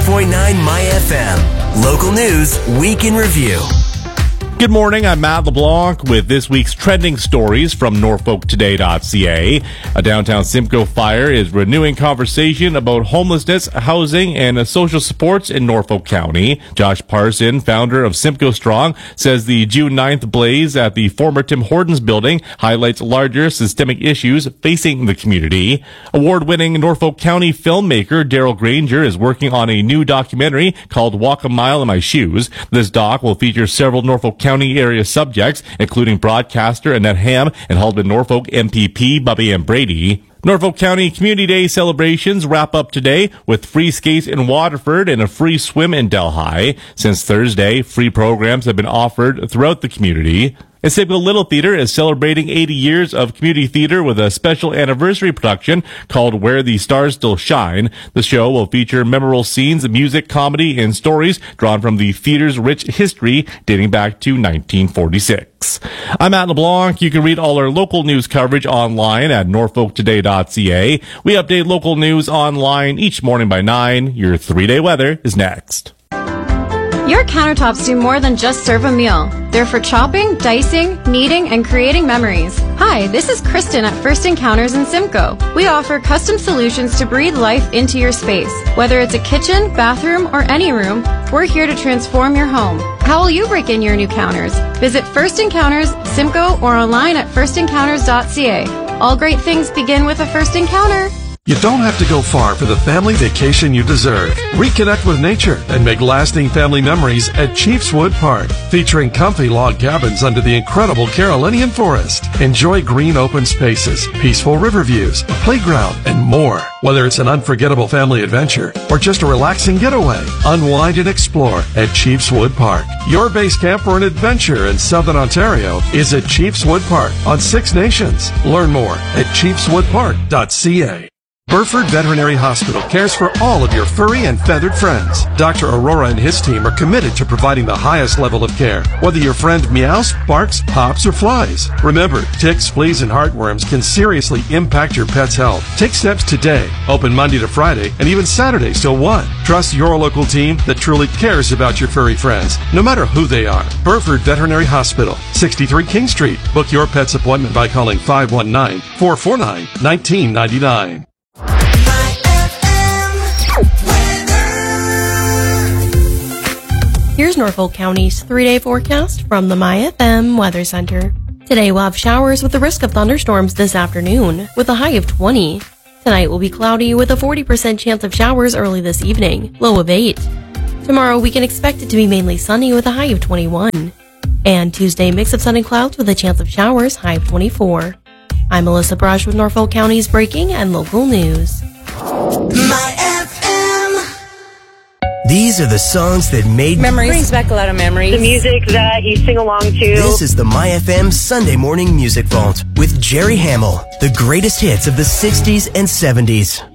100.9 My FM. Local news, week in review. Good morning, I'm Matt LeBlanc with this week's trending stories from NorfolkToday.ca. A downtown Simcoe fire is renewing conversation about homelessness, housing, and social supports in Norfolk County. Josh Parson, founder of Simcoe Strong, says the June 9th blaze at the former Tim Hortons building highlights larger systemic issues facing the community. Award-winning Norfolk County filmmaker Daryl Granger is working on a new documentary called Walk a Mile in My Shoes. This doc will feature several Norfolk County area subjects, including broadcaster Annette Ham and Halden Norfolk MPP Bubby M. Brady. Norfolk County Community Day celebrations wrap up today with free skates in Waterford and a free swim in Delhi. Since Thursday, free programs have been offered throughout the community. And Simcoe Little Theater is celebrating 80 years of community theater with a special anniversary production called Where the Stars Still Shine. The show will feature memorable scenes, music, comedy, and stories drawn from the theater's rich history dating back to 1946. I'm Matt LeBlanc. You can read all our local news coverage online at NorfolkToday.ca. We update local news online each morning by 9. Your 3-day weather is next. Your countertops do more than just serve a meal. They're for chopping, dicing, kneading, and creating memories. Hi, this is Kristen at First Encounters in Simcoe. We offer custom solutions to breathe life into your space. Whether it's a kitchen, bathroom, or any room, we're here to transform your home. How will you break in your new counters? Visit First Encounters, Simcoe, or online at firstencounters.ca. All great things begin with a first encounter. You don't have to go far for the family vacation you deserve. Reconnect with nature and make lasting family memories at Chiefswood Park, featuring comfy log cabins under the incredible Carolinian forest. Enjoy green open spaces, peaceful river views, a playground, and more. Whether it's an unforgettable family adventure or just a relaxing getaway, unwind and explore at Chiefswood Park. Your base camp for an adventure in Southern Ontario is at Chiefswood Park on Six Nations. Learn more at chiefswoodpark.ca. Burford Veterinary Hospital cares for all of your furry and feathered friends. Dr. Aurora and his team are committed to providing the highest level of care, whether your friend meows, barks, hops, or flies. Remember, ticks, fleas, and heartworms can seriously impact your pet's health. Take steps today. Open Monday to Friday and even Saturdays till 1. Trust your local team that truly cares about your furry friends, no matter who they are. Burford Veterinary Hospital, 63 King Street. Book your pet's appointment by calling 519-449-1999. Here's Norfolk County's 3-day forecast from the My FM Weather Center. Today we'll have showers with the risk of thunderstorms this afternoon, with a high of 20. Tonight will be cloudy with a 40% chance of showers early this evening, low of 8. Tomorrow we can expect it to be mainly sunny with a high of 21. And Tuesday, mix of sun and clouds with a chance of showers, high of 24. I'm Melissa Brush with Norfolk County's breaking and local news. My FM. These are the songs that made memories. Brings back a lot of memories. The music that you sing along to. This is the My FM Sunday Morning Music Vault with Jerry Hamill. The greatest hits of the 60s and 70s.